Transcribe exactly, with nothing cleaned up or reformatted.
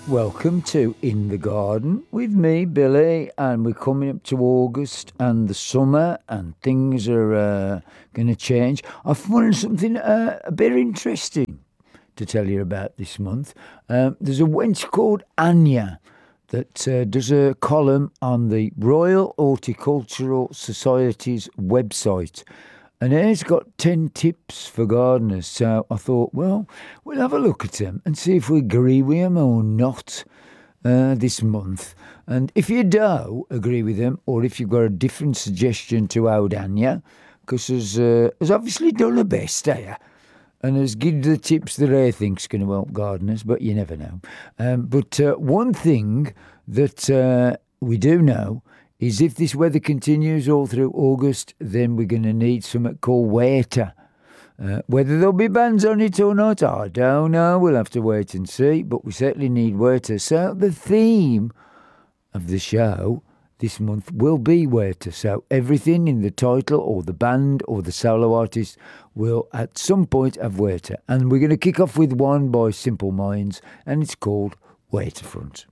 Welcome to In the Garden with me, Billy, and we're coming up to August and the summer, and things are uh, going to change. I found something uh, a bit interesting to tell you about this month. Um, there's a wench called Anya that uh, does a column on the Royal Horticultural Society's website. And it's got ten tips for gardeners. So I thought, well, we'll have a look at them and see if we agree with them or not uh, this month. And if you do agree with them, or if you've got a different suggestion to Audanya, because has, uh, has obviously done her best, eh? And has given the tips that I think's going to help gardeners, but you never know. Um, but uh, one thing that uh, we do know is if this weather continues all through August, then we're going to need something called water. Uh, whether there'll be bans on it or not, I don't know. We'll have to wait and see, but we certainly need water. So the theme of the show this month will be water. So everything in the title or the band or the solo artist will at some point have water. And we're going to kick off with one by Simple Minds, and it's called Waterfront.